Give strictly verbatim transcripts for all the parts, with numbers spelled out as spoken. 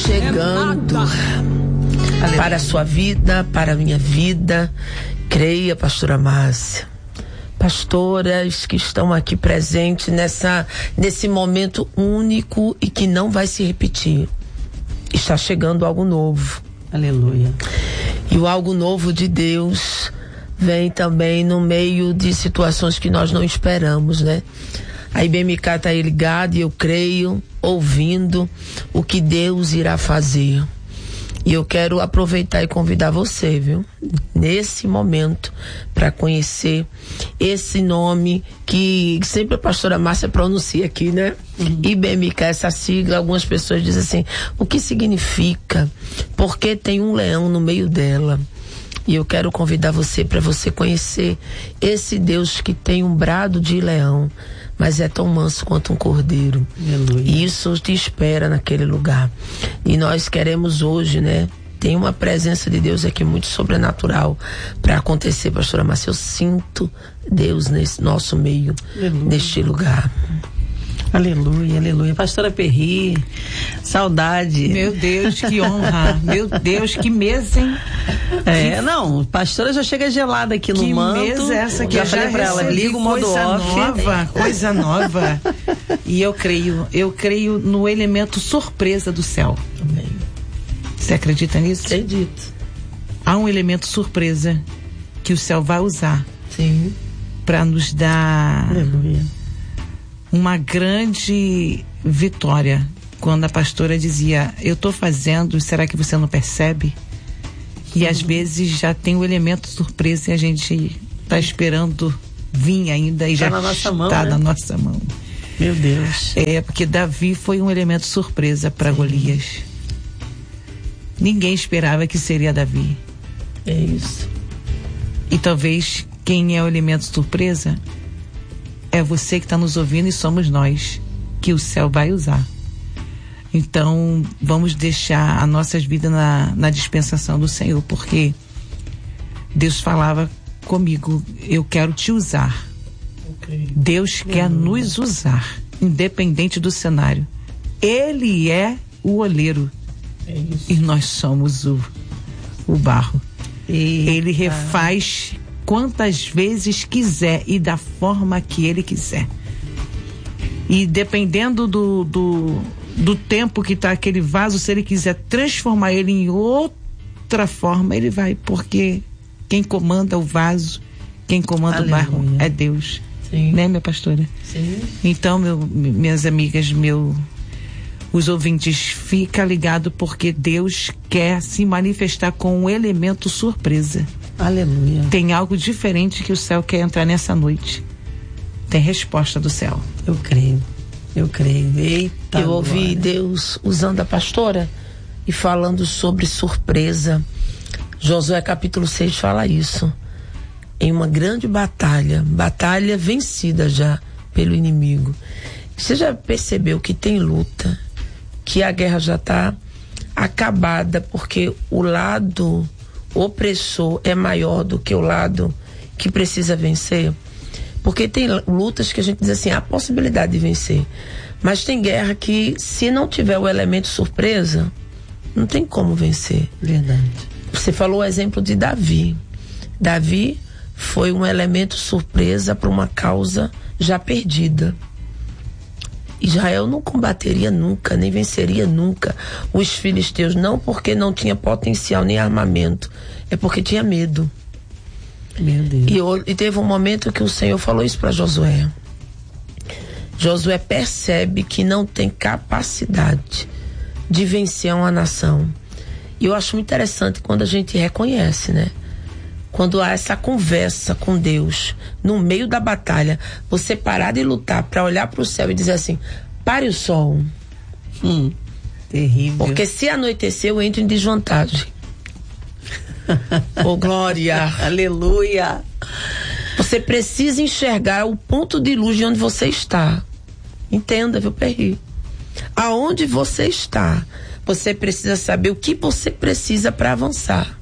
chegando é para a sua vida, para a minha vida. Creia, pastora Márcia. Pastoras que estão aqui presentes nessa, nesse momento único e que não vai se repetir. Está chegando algo novo. Aleluia. E o algo novo de Deus vem também no meio de situações que nós não esperamos, né? A I B M K está aí ligada e eu creio, ouvindo o que Deus irá fazer. E eu quero aproveitar e convidar você, viu? Nesse momento, para conhecer esse nome que sempre a pastora Márcia pronuncia aqui, né? Uhum. I B M K, essa sigla, algumas pessoas dizem assim, o que significa? Porque tem um leão no meio dela. E eu quero convidar você para você conhecer esse Deus que tem um brado de leão, mas é tão manso quanto um cordeiro. Aleluia. E isso te espera naquele lugar. E nós queremos hoje, né? Tem uma presença de Deus aqui muito sobrenatural para acontecer, pastora Márcia. Eu sinto Deus nesse nosso meio, aleluia, neste lugar. Aleluia, aleluia. Pastora Perri, saudade. Meu Deus, que honra. Meu Deus, que mesa, hein? É, que... não, pastora já chega gelada aqui no que manto. Que mesa essa que já eu falei já pra ela, liga o modo coisa off. nova, coisa nova. E eu creio, eu creio no elemento surpresa do céu. Amém. Você acredita nisso? Acredito. Há um elemento surpresa que o céu vai usar. Sim. Para nos dar... Aleluia. Uma grande vitória, quando a pastora dizia, eu estou fazendo, será que você não percebe? E uhum. às vezes já tem o elemento surpresa e a gente está esperando vir ainda e tá já na nossa está mão, né? na nossa mão. Meu Deus. É, porque Davi foi um elemento surpresa para Golias. Ninguém esperava que seria Davi. É isso. E talvez quem é o elemento surpresa é você que está nos ouvindo e somos nós que o céu vai usar. Então, vamos deixar as nossas vidas na, na dispensação do Senhor, porque Deus falava comigo, eu quero te usar. Okay. Deus uhum. quer nos usar, independente do cenário. Ele é o oleiro. É isso. E nós somos o, o barro. Eita. Ele refaz quantas vezes quiser e da forma que ele quiser. E dependendo do, do, do tempo que está aquele vaso, se ele quiser transformar ele em outra forma, ele vai, porque quem comanda o vaso, quem comanda Aleluia. O barro é Deus. Sim. Né, minha pastora? Sim. Então, meu, minhas amigas, meu, os ouvintes, fica ligado, porque Deus quer se manifestar com um elemento surpresa. Aleluia. Tem algo diferente que o céu quer entrar nessa noite. Tem resposta do céu. Eu creio. Eu creio. Eita, eu ouvi glória. Deus usando a pastora e falando sobre surpresa. Josué capítulo seis fala isso. Em uma grande batalha, batalha vencida já pelo inimigo. Você já percebeu que tem luta, que a guerra já está acabada, porque o lado opressor é maior do que o lado que precisa vencer? Porque tem lutas que a gente diz assim, há possibilidade de vencer, mas tem guerra que, se não tiver o elemento surpresa, não tem como vencer. Verdade. Você falou o exemplo de Davi. Davi foi um elemento surpresa para uma causa já perdida. Israel não combateria nunca, nem venceria nunca os filisteus, não porque não tinha potencial nem armamento, é porque tinha medo. Meu Deus. E, e teve um momento que o Senhor falou isso para Josué. Josué percebe que não tem capacidade de vencer uma nação. E eu acho muito interessante quando a gente reconhece, né? Quando há essa conversa com Deus no meio da batalha, você parar de lutar para olhar para o céu e dizer assim, pare o sol. Hum, terrível. Porque se anoitecer, eu entro em desvantagem. Oh, glória. Aleluia. Você precisa enxergar o ponto de luz de onde você está. Entenda, viu, Perri? Aonde você está, você precisa saber o que você precisa para avançar.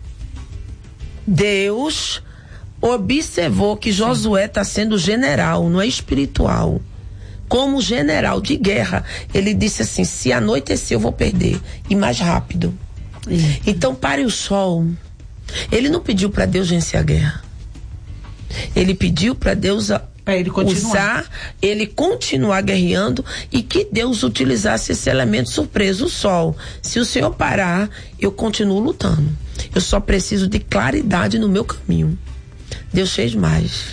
Deus observou que Josué está sendo general, não é espiritual. Como general de guerra, ele disse assim: se anoitecer eu vou perder, e mais rápido. Sim. Então pare o sol. Ele não pediu para Deus vencer a guerra. Ele pediu para Deus pra ele usar, ele continuar guerreando, e que Deus utilizasse esse elemento surpresa, o sol. Se o Senhor parar, eu continuo lutando. Eu só preciso de claridade no meu caminho. Deus fez mais.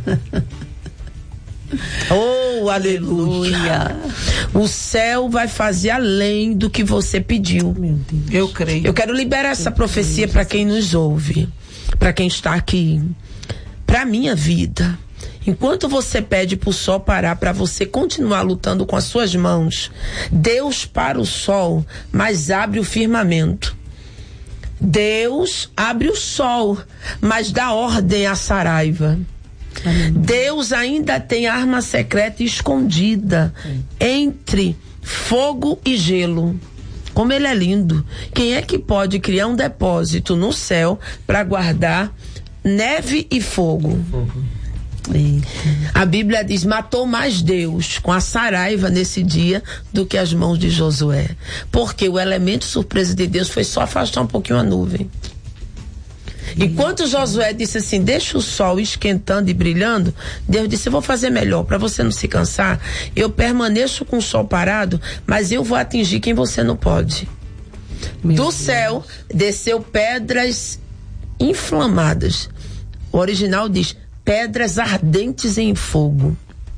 Oh, aleluia. O céu vai fazer além do que você pediu. Meu Deus. Eu creio. Eu quero liberar essa profecia para quem nos ouve, para quem está aqui, para minha vida. Enquanto você pede para o sol parar, para você continuar lutando com as suas mãos, Deus para o sol, mas abre o firmamento. Deus abre o sol, mas dá ordem à Saraiva. Amém. Deus ainda tem arma secreta escondida Amém. Entre fogo e gelo. Como ele é lindo. Quem é que pode criar um depósito no céu para guardar neve e fogo? fogo. A Bíblia diz: matou mais Deus com a Saraiva nesse dia do que as mãos de Josué, porque o elemento surpresa de Deus foi só afastar um pouquinho a nuvem. E quando Josué disse assim: deixa o sol esquentando e brilhando, Deus disse: eu vou fazer melhor, para você não se cansar, eu permaneço com o sol parado, mas eu vou atingir quem você não pode. Meu do Deus. Céu desceu pedras inflamadas. O original diz: pedras ardentes em fogo.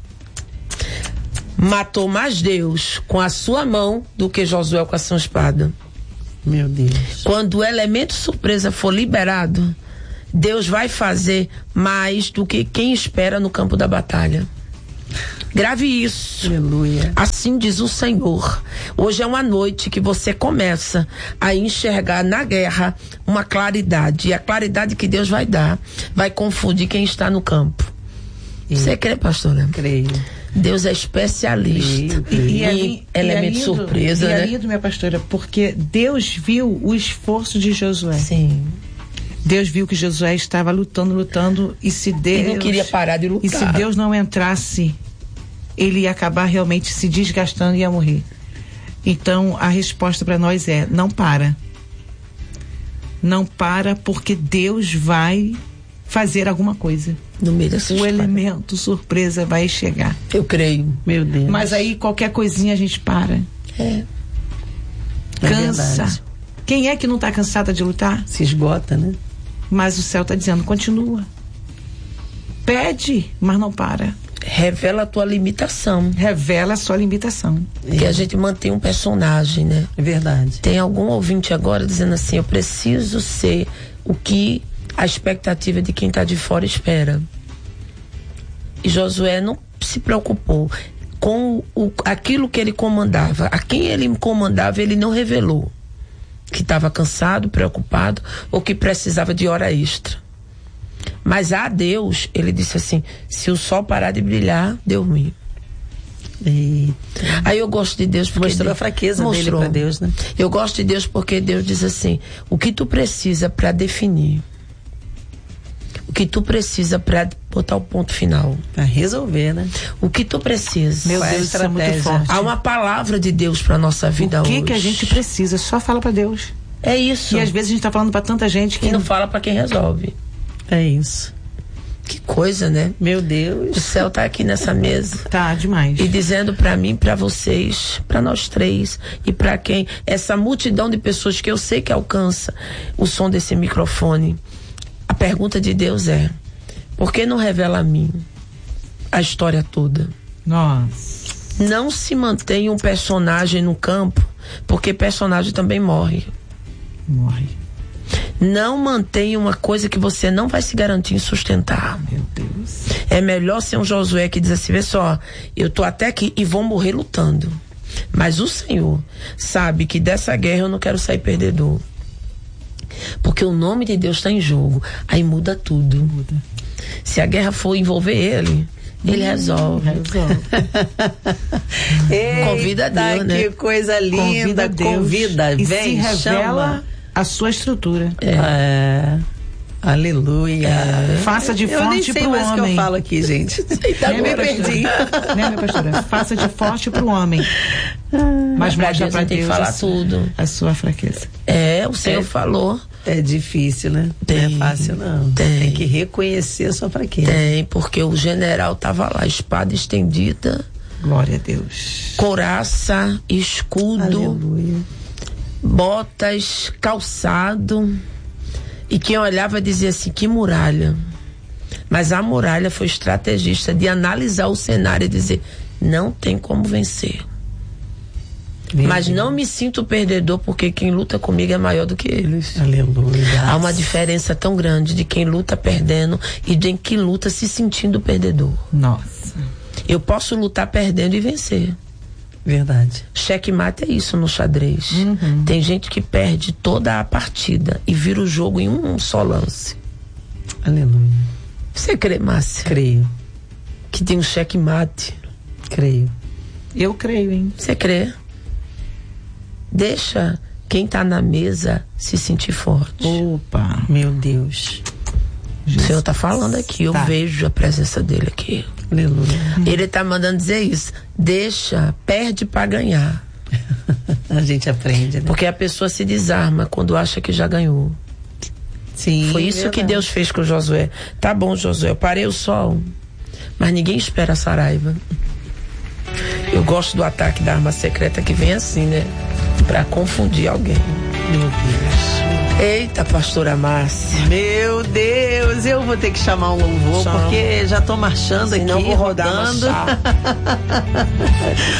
Matou mais Deus com a sua mão do que Josué com a sua espada. Meu Deus. Quando o elemento surpresa for liberado, Deus vai fazer mais do que quem espera no campo da batalha. Grave isso. Aleluia. Assim diz o Senhor. Hoje é uma noite que você começa a enxergar na guerra uma claridade. E a claridade que Deus vai dar vai confundir quem está no campo. E você crê, pastora? Creio. Deus é especialista creio, creio. em e, e, elemento e é lindo, surpresa, e né? é lindo, minha pastora, porque Deus viu o esforço de Josué. Sim. Deus viu que Josué estava lutando, lutando, e se Deus... Ele não queria parar de lutar. E se Deus não entrasse, ele ia acabar realmente se desgastando e ia morrer. Então, a resposta para nós é: não para. Não para, porque Deus vai fazer alguma coisa. No meio dessa o história. Elemento surpresa vai chegar. Eu creio. Meu Deus. Mas aí, qualquer coisinha a gente para. É. Cansa. É Quem é que não está cansada de lutar? Se esgota, né? Mas o céu está dizendo: continua. Pede, mas não para. Revela a tua limitação. Revela a sua limitação. Que a gente mantém um personagem, né? É verdade. Tem algum ouvinte agora dizendo assim: eu preciso ser o que a expectativa de quem está de fora espera. E Josué não se preocupou com o, aquilo que ele comandava. A quem ele comandava, ele não revelou que estava cansado, preocupado ou que precisava de hora extra. Mas a Deus, ele disse assim: se o sol parar de brilhar, deu ruim. Eita. Aí eu gosto de Deus porque mostrou Deus, a fraqueza mostrou. dele para Deus, né? Eu gosto de Deus porque Deus diz assim: o que tu precisa para definir, o que tu precisa para botar o ponto final, para resolver, né? O que tu precisa. Meu Deus, isso é muito forte. Há uma palavra de Deus para nossa vida hoje. O que que a gente precisa? Só fala para Deus. É isso. E às vezes a gente tá falando para tanta gente que e não fala para quem resolve. É isso. Que coisa, né? Meu Deus. O céu tá aqui nessa mesa. Tá demais. E dizendo para mim, para vocês, para nós três e para quem, essa multidão de pessoas que eu sei que alcança o som desse microfone. A pergunta de Deus é: por que não revela a mim a história toda? Nossa. Não se mantém um personagem no campo, porque personagem também morre. Morre. Não mantenha uma coisa que você não vai se garantir em sustentar. Meu Deus. É melhor ser um Josué que diz assim: vê só, eu tô até aqui e vou morrer lutando. Mas o Senhor sabe que dessa guerra eu não quero sair perdedor. Porque o nome de Deus está em jogo. Aí muda tudo. Muda. Se a guerra for envolver ele, ele hum, resolve. resolve. Eita, convida Deus, né? Que coisa linda. Convida, convida Deus. Vem, e se revela chama a sua estrutura. É. Aleluia. É. Faça de eu forte nem sei pro mais homem. que eu falo aqui, gente. Tá né, minha perdi. Né, minha pastora? Faça de forte pro homem. Mas pra mostra Deus pra tem Deus que falar a sua, tudo. a sua fraqueza. É, o Senhor É. falou. É difícil, né? Tem, não é fácil, não. tem. Tem que reconhecer a sua fraqueza. Tem, porque o general tava lá, espada estendida, Glória a Deus. couraça, escudo, Aleluia. botas, calçado. E quem olhava dizia assim, que muralha. Mas a muralha foi estrategista de analisar o cenário e dizer, não tem como vencer. Meu Mas Deus. não me sinto perdedor, porque quem luta comigo é maior do que eles. Aleluia. Há uma diferença tão grande de quem luta perdendo e de quem luta se sentindo perdedor. Nossa. Eu posso lutar perdendo e vencer. Verdade. Checkmate é isso no xadrez. Uhum. Tem gente que perde toda a partida e vira o jogo em um só lance. Aleluia. Você crê, Márcia? Creio. Que tem um checkmate? Creio. Eu creio, hein? Você crê? Deixa quem tá na mesa se sentir forte. Opa. Meu Deus. O Senhor tá falando aqui, eu Tá. vejo a presença dele aqui. Aleluia. Ele tá mandando dizer isso. Deixa, perde pra ganhar. A gente aprende, né? Porque a pessoa se desarma quando acha que já ganhou. Sim. Foi isso verdade. que Deus fez com Josué. Tá bom, Josué, eu parei o sol, mas ninguém espera a Saraiva. Eu gosto do ataque da arma secreta que vem assim, né? Pra confundir alguém. Meu Deus. Eita, pastora Márcia. Meu Deus, eu vou ter que chamar um louvor, Chama. porque já tô marchando Senão aqui, vou rodar rodando. na chave.